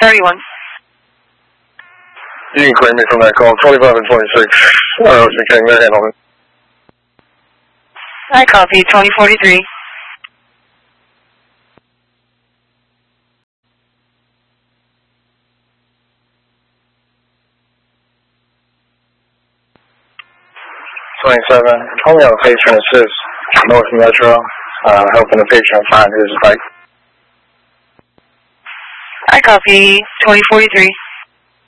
31. You can clear me from that call. 25 and 26. Ocean King, they're handling it. I copy. 2043. Only on a patron assist, North Metro, helping the patron find his bike. I copy. 2043.